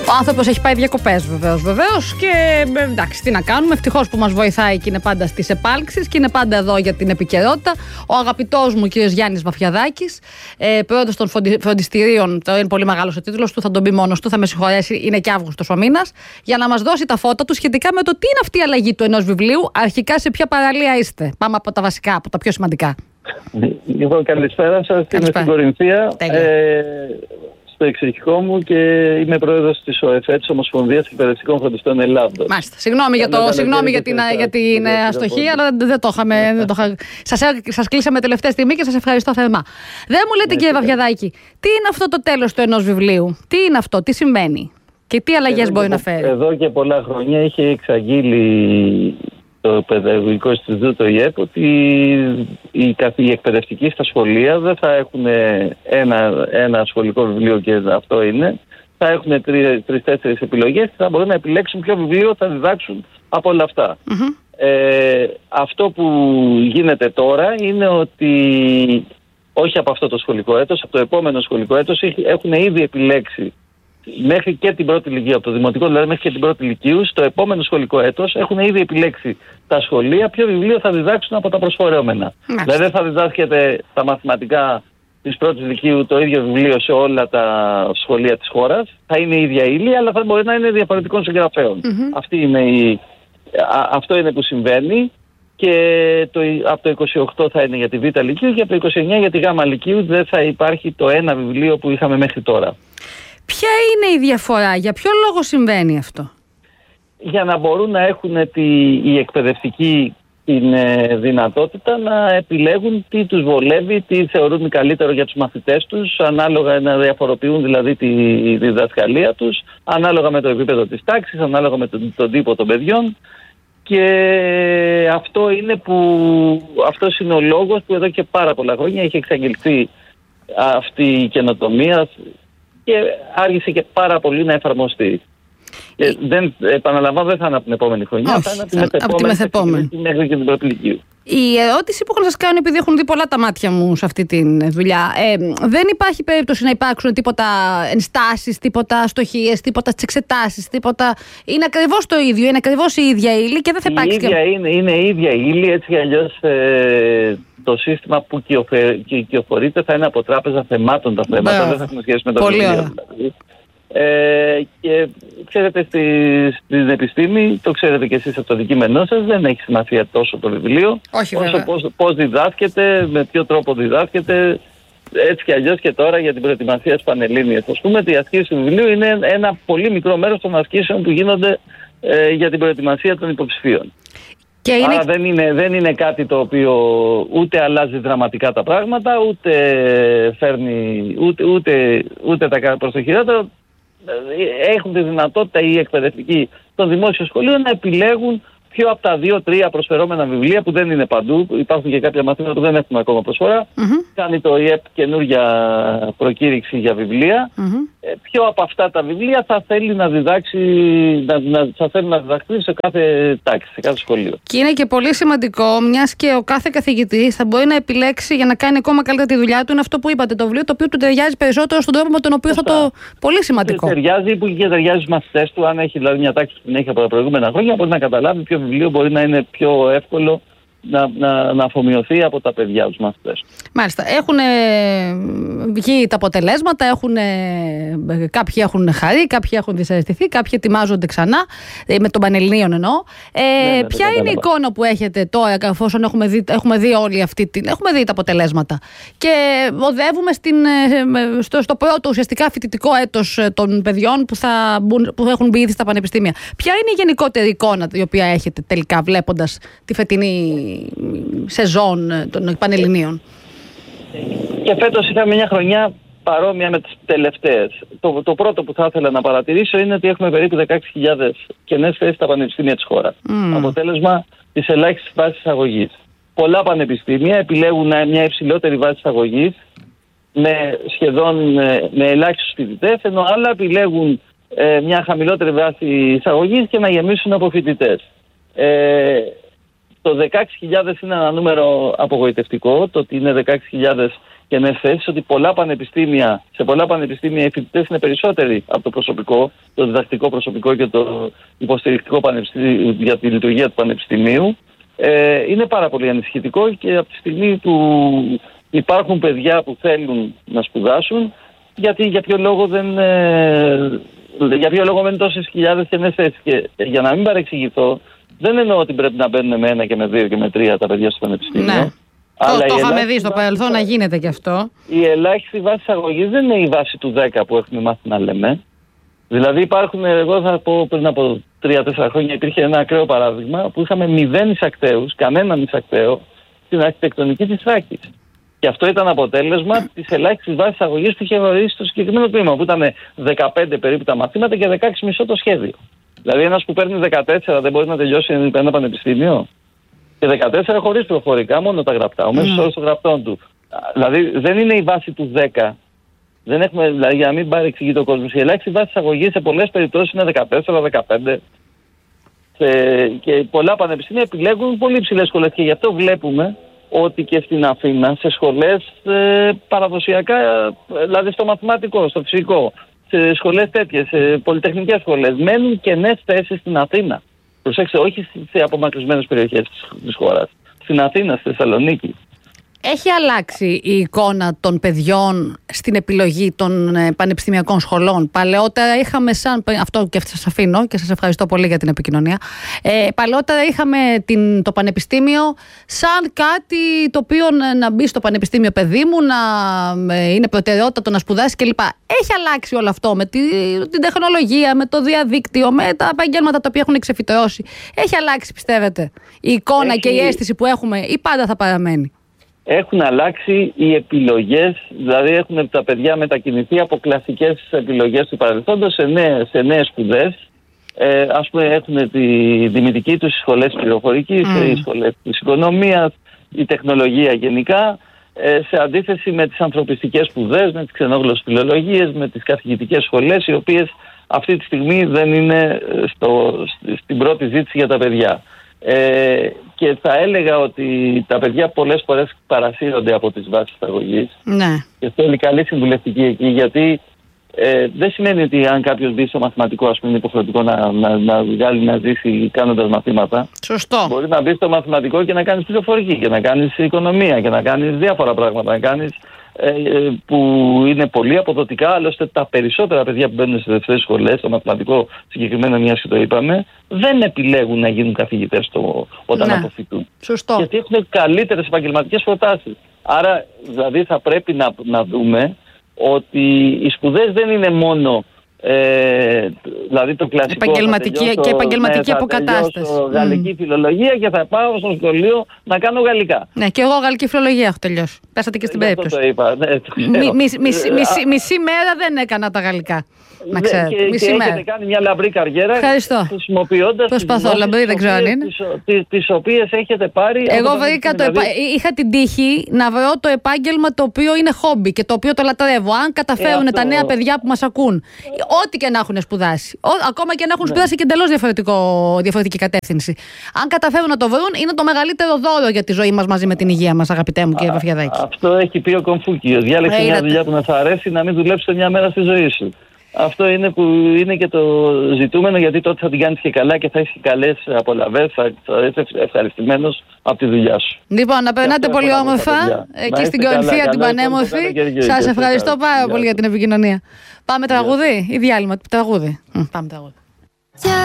Ο άνθρωπος έχει πάει διακοπές βεβαίως και εντάξει, τι να κάνουμε. Ευτυχώς που μας βοηθάει και είναι πάντα στις επάλξεις και είναι πάντα εδώ για την επικαιρότητα. Ο αγαπητός μου κύριος Γιάννης Βαφιαδάκης, πρόεδρος των φροντιστηρίων, τώρα είναι πολύ μεγάλος ο τίτλος του, θα τον πει μόνος του, θα με συγχωρέσει, είναι και Αύγουστος ο μήνας, για να μας δώσει τα φώτα του σχετικά με το τι είναι αυτή η αλλαγή του ενός βιβλίου, αρχικά σε ποια παραλία είστε. Πάμε από τα βασικά, από τα πιο σημαντικά. Λοιπόν, καλησπέρα σας. Είμαι στην Κορινθία, στο εξοχικό μου και είμαι πρόεδρος της ΟΕΦΕ, της Ομοσπονδίας Εκπαιδευτικών Φροντιστών Ελλάδος. Μάλιστα. Συγγνώμη για την αστοχή, αλλά δεν το είχαμε. Σας κλείσαμε τελευταία στιγμή και σας ευχαριστώ θερμά. Δεν μου λέτε, κύριε Βαφιαδάκη, τι είναι αυτό το τέλος του ενός βιβλίου, τι είναι αυτό, τι σημαίνει και τι αλλαγές μπορεί να φέρει? Εδώ και πολλά χρόνια είχε εξαγγείλει το Παιδαγωγικό Ινστιτούτο, το ΙΕΠ, ότι οι εκπαιδευτικοί στα σχολεία δεν θα έχουν ένα σχολικό βιβλίο και αυτό είναι. Θα έχουν 3-4 επιλογές και θα μπορούν να επιλέξουν ποιο βιβλίο θα διδάξουν από όλα αυτά. Αυτό που γίνεται τώρα είναι ότι όχι από αυτό το σχολικό έτος, από το επόμενο σχολικό έτος έχουν ήδη επιλέξει μέχρι και την πρώτη ηλικία, από το δημοτικό δηλαδή μέχρι και την πρώτη ηλικίου, στο επόμενο σχολικό έτος έχουν ήδη επιλέξει τα σχολεία ποιο βιβλίο θα διδάξουν από τα προσφορεόμενα. Δηλαδή δεν θα διδάσκεται τα μαθηματικά της πρώτης ηλικίου το ίδιο βιβλίο σε όλα τα σχολεία της χώρας. Θα είναι η ίδια ύλη, αλλά θα μπορεί να είναι διαφορετικών συγγραφέων. Αυτό είναι που συμβαίνει. Και από το 28 θα είναι για τη Β' Λυκείου και από το 29 για τη Γ' Λυκείου δεν θα υπάρχει το ένα βιβλίο που είχαμε μέχρι τώρα. Ποια είναι η διαφορά, για ποιο λόγο συμβαίνει αυτό? Για να μπορούν να έχουν οι εκπαιδευτικοί την δυνατότητα να επιλέγουν τι τους βολεύει, τι θεωρούν καλύτερο για τους μαθητές τους, ανάλογα να διαφοροποιούν δηλαδή τη διδασκαλία τους, ανάλογα με το επίπεδο της τάξης, ανάλογα με τον τύπο των παιδιών. Και αυτός είναι ο λόγος που εδώ και πάρα πολλά χρόνια έχει εξαγγελθεί αυτή η καινοτομία και άργησε και πάρα πολύ να εφαρμοστεί. Επαναλαμβάνω, δεν θα είναι από την επόμενη χρονιά, όχι, θα είναι από τη μεθεπόμενη μέχρι και την πρώτη ηλικίου. Η ερώτηση που έχω να σας κάνω, επειδή έχουν δει πολλά τα μάτια μου σε αυτή τη δουλειά, δεν υπάρχει περίπτωση να υπάρξουν τίποτα ενστάσεις, τίποτα αστοχίες, τίποτα στις εξετάσεις, τίποτα? Είναι ακριβώς το ίδιο, είναι ακριβώς η ίδια ύλη και δεν θα υπάρξει. Είναι η ίδια ύλη, έτσι κι αλλιώς το σύστημα που κυοφορείται θα είναι από τράπεζα θεμάτων τα θέματα, δεν θα έχουν σχέση με τα βιβλία. Και ξέρετε, στην επιστήμη, το ξέρετε και εσείς από το αντικείμενό σας, δεν έχει σημασία τόσο το βιβλίο, όσο πώς διδάσκεται, με ποιο τρόπο διδάσκεται. Έτσι κι αλλιώς και τώρα για την προετοιμασία της Πανελλήνιας, ας πούμε, η ασκήση του βιβλίου είναι ένα πολύ μικρό μέρος των ασκήσεων που γίνονται για την προετοιμασία των υποψηφίων. Άρα δεν είναι κάτι το οποίο ούτε αλλάζει δραματικά τα πράγματα, ούτε φέρνει ούτε τα προς το χειρότερο. Έχουν τη δυνατότητα οι εκπαιδευτικοί των δημόσιων σχολείων να επιλέγουν ποιο από τα 2-3 προσφερόμενα βιβλία, που δεν είναι παντού, υπάρχουν και κάποια μαθήματα που δεν έχουν ακόμα προσφορά. Κάνει το ΙΕΠ καινούργια προκήρυξη για βιβλία. Ποιο από αυτά τα βιβλία θα θέλει να διδάξει, θα θέλει να διδαχθεί σε κάθε τάξη, σε κάθε σχολείο. Και είναι και πολύ σημαντικό, μιας και ο κάθε καθηγητής θα μπορεί να επιλέξει για να κάνει ακόμα καλύτερα τη δουλειά του, είναι αυτό που είπατε, το βιβλίο το οποίο του ταιριάζει περισσότερο στον τρόπο με τον οποίο θα το. Πολύ σημαντικό. Ταιριάζει που και ταιριάζει στους μαθητές του. Αν έχει δηλαδή μια τάξη που την έχει από τα προηγούμενα χρόνια, μπορεί να καταλάβει ποιο βιβλίο μπορεί να είναι πιο εύκολο να αφομοιωθεί από τα παιδιά τους μαθητές. Μάλιστα. Έχουν βγει τα αποτελέσματα, κάποιοι έχουν χαρεί, κάποιοι έχουν δυσαρεστηθεί, κάποιοι ετοιμάζονται ξανά, με τον Πανελληνίων εννοώ. Ποια είναι η εικόνα που έχετε τώρα, εφόσον έχουμε δει όλη αυτή έχουμε δει τα αποτελέσματα και οδεύουμε στο πρώτο ουσιαστικά φοιτητικό έτος των παιδιών που έχουν μπει ήδη στα πανεπιστήμια? Ποια είναι η γενικότερη εικόνα η οποία έχετε τελικά βλέποντας τη φετινή σεζόν των Πανελληνίων? Και φέτος είχαμε μια χρονιά παρόμοια με τις τελευταίες. Το πρώτο που θα ήθελα να παρατηρήσω είναι ότι έχουμε περίπου 16.000 κενές θέσεις στα πανεπιστήμια της χώρας. Αποτέλεσμα της ελάχιστης βάσης αγωγής. Πολλά πανεπιστήμια επιλέγουν μια υψηλότερη βάση αγωγής με ελάχιστους φοιτητές, ενώ άλλα επιλέγουν μια χαμηλότερη βάση αγωγής και να γεμίσουν από φοιτητές. Το 16.000 είναι ένα νούμερο απογοητευτικό, το ότι είναι 16.000 κενές θέσεις, ότι σε πολλά πανεπιστήμια οι φοιτητές είναι περισσότεροι από το προσωπικό, το διδακτικό προσωπικό και το υποστηρικτικό για τη λειτουργία του πανεπιστημίου. Είναι πάρα πολύ ανησυχητικό, και από τη στιγμή που υπάρχουν παιδιά που θέλουν να σπουδάσουν, για ποιο λόγο μένουν τόσες χιλιάδες κενές θέσεις. Και για να μην παρεξηγηθώ, δεν εννοώ ότι πρέπει να μπαίνουν με 1 και με 2 και με 3 τα παιδιά στο πανεπιστήμιο. Ναι. Αλλά το είχαμε δει στο παρελθόν να γίνεται και αυτό. Η ελάχιστη βάση αγωγής δεν είναι η βάση του 10 που έχουμε μάθει να λέμε. Δηλαδή υπάρχουν, εγώ θα πω, πριν από 3-4 χρόνια υπήρχε ένα ακραίο παράδειγμα που είχαμε 0 εισακτέους, κανέναν εισακταίο, στην αρχιτεκτονική της Θράκης. Και αυτό ήταν αποτέλεσμα της ελάχιστης βάσης αγωγής που είχε ορίσει το συγκεκριμένο τμήμα, που ήταν 15 περίπου τα μαθήματα και 16,5 το σχέδιο. Δηλαδή ένας που παίρνει 14 δεν μπορεί να τελειώσει ένα πανεπιστήμιο. Και 14 χωρίς προφορικά, μόνο τα γραπτά, ο μέσος όρος των γραπτών του. Δηλαδή δεν είναι η βάση του 10. Δεν έχουμε, δηλαδή, για να μην παρεξηγεί ο κόσμος, η ελάχιστη βάση αγωγής σε πολλές περιπτώσεις είναι 14-15. Και πολλά πανεπιστήμια επιλέγουν πολύ ψηλές σχολές. Και γι' αυτό βλέπουμε ότι και στην Αθήνα, σε σχολές παραδοσιακά, δηλαδή στο μαθηματικό, στο φυσικό, σε σχολές τέτοιες, σε πολυτεχνικές σχολές, μένουν κενές θέσεις στην Αθήνα. Προσέξτε, όχι σε απομακρυσμένες περιοχές της χώρας. Στην Αθήνα, στη Θεσσαλονίκη. Έχει αλλάξει η εικόνα των παιδιών στην επιλογή των πανεπιστημιακών σχολών. Παλαιότερα είχαμε αυτό και σας αφήνω και σας ευχαριστώ πολύ για την επικοινωνία. Παλαιότερα είχαμε το πανεπιστήμιο σαν κάτι το οποίο να μπει στο πανεπιστήμιο παιδί μου, να είναι προτεραιότητα το να σπουδάσει κλπ. Έχει αλλάξει όλο αυτό με την τεχνολογία, με το διαδίκτυο, με τα επαγγέλματα τα οποία έχουν ξεφυτρώσει. Έχει αλλάξει, πιστεύετε, η εικόνα και η αίσθηση που έχουμε, ή πάντα θα παραμένει? Έχουν αλλάξει οι επιλογές, δηλαδή έχουν τα παιδιά μετακινηθεί από κλασικές επιλογές του παρελθόντος σε νέες σπουδές. Ας πούμε, έχουν τη δημητική τους σχολές πληροφορικής, οι σχολές της οικονομίας, η τεχνολογία γενικά, σε αντίθεση με τις ανθρωπιστικές σπουδές, με τις ξενόγλωσσες φιλολογίες, με τις καθηγητικές σχολές, οι οποίες αυτή τη στιγμή δεν είναι στην πρώτη ζήτηση για τα παιδιά. Και θα έλεγα ότι τα παιδιά πολλές φορές παρασύρονται από τις βάσεις αγωγής. Ναι. Και θέλει καλή συμβουλευτική εκεί, γιατί δεν σημαίνει ότι αν κάποιος μπει στο μαθηματικό, ας πούμε, είναι υποχρεωτικό να βγάλει να ζήσει κάνοντας μαθήματα. Σωστό. Μπορεί να μπει στο μαθηματικό και να κάνεις πληροφορική και να κάνεις οικονομία και να κάνεις διάφορα πράγματα, να κάνεις που είναι πολύ αποδοτικά. Άλλωστε τα περισσότερα παιδιά που μπαίνουν σε δευτέρες σχολές, στο μαθηματικό συγκεκριμένα, μιας και το είπαμε, δεν επιλέγουν να γίνουν καθηγητές όταν αποφυτούν. Σωστό. Γιατί έχουν καλύτερες επαγγελματικές προτάσεις. Άρα δηλαδή θα πρέπει να δούμε ότι οι σπουδές δεν είναι μόνο δηλαδή το κλασικό επαγγελματική αποκατάσταση. Γαλλική φιλολογία και θα πάω στο σχολείο να κάνω γαλλικά. Ναι, και εγώ γαλλική φιλολογία έχω τελειώσει. Πέσατε και στην περίπτωση. Το είπα. Μισή μέρα δεν έκανα τα γαλλικά. Να ξέρετε. Και έχετε κάνει μια λαμπρή καριέρα. Ευχαριστώ. Χρησιμοποιώντας προσπαθώ, λαμπρή δεν ξέρω αν είναι. Τις οποίες έχετε πάρει. Εγώ είχα την τύχη να βρω το επάγγελμα το οποίο είναι χόμπι και το οποίο το λατρεύω. Αν καταφέρουν τα νέα παιδιά που μας ακούν, ό,τι και να έχουν σπουδάσει, ακόμα και να έχουν σπουδάσει και εντελώς διαφορετική κατεύθυνση, αν καταφέρουν να το βρουν, είναι το μεγαλύτερο δώρο για τη ζωή μας μαζί με την υγεία μας, αγαπητέ μου κύριε Βαφιαδάκη. Αυτό έχει πει ο Κομφούκιος. Διάλεξε μια δουλειά που να θα αρέσει, να μην δουλέψει μια μέρα στη ζωή σου. Αυτό είναι που είναι και το ζητούμενο, γιατί τότε θα την κάνεις και καλά και θα έχεις καλές απολαβές, θα είσαι ευχαριστημένος από τη δουλειά σου. Λοιπόν, να περνάτε πολύ όμορφα εκεί στην κορυφαία την πανέμορφη. Σας ευχαριστώ πάρα πολύ για την επικοινωνία. Πάμε τραγούδι ή διάλειμμα? Τραγούδι. Πάμε τραγούδι.